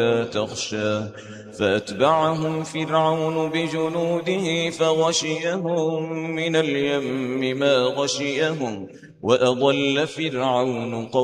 تخشى فأتبعهم فرعون بجنوده فغشيهم من اليم ما غشيهم وأضل فرعون